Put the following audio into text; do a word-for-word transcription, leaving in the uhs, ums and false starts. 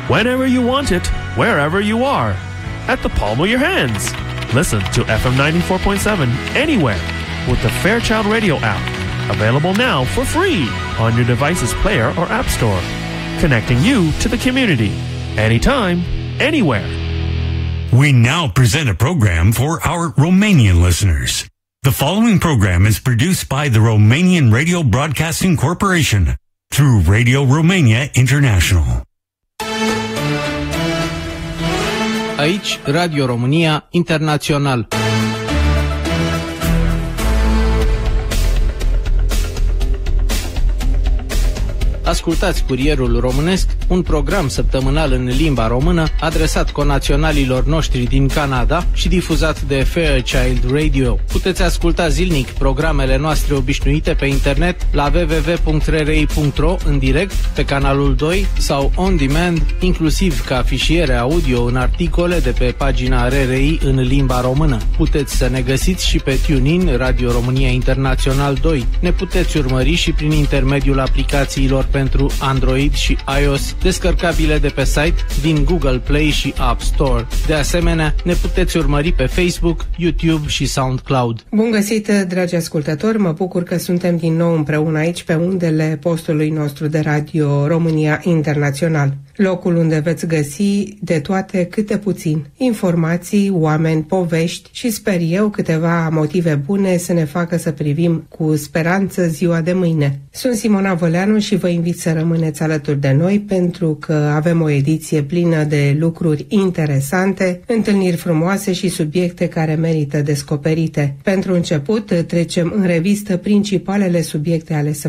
whenever you want it, wherever you are, at the palm of your hands. Listen to F M ninety-four point seven anywhere with the Fairchild Radio app. Available now for free on your device's player or app store. Connecting you to the community. Anytime, anywhere. We now present a program for our Romanian listeners. The following program is produced by the Romanian Radio Broadcasting Corporation through Radio Romania International. Aici, Radio România Internațional. Ascultați Curierul Românesc, un program săptămânal în limba română adresat conaționalilor noștri din Canada și difuzat de Fairchild Radio. Puteți asculta zilnic programele noastre obișnuite pe internet la w w w punct r r i punct r o în direct, pe canalul doi sau on demand, inclusiv ca fișiere audio în articole de pe pagina R R I în limba română. Puteți să ne găsiți și pe TuneIn, Radio România Internațional doi. Ne puteți urmări și prin intermediul aplicațiilor pentru Android și iOS, descărcabile de pe site, din Google Play și App Store. De asemenea, ne puteți urmări pe Facebook, YouTube și SoundCloud. Bun găsit, dragi ascultători! Mă bucur că suntem din nou împreună aici pe undele postului nostru de Radio România Internațional. Locul unde veți găsi de toate câte puțin informații, oameni, povești și sper eu câteva motive bune să ne facă să privim cu speranță ziua de mâine. Sunt Simona Văleanu și vă invit să rămâneți alături de noi pentru că avem o ediție plină de lucruri interesante, întâlniri frumoase și subiecte care merită descoperite. Pentru început, trecem în revistă principalele subiecte ale săptămânii.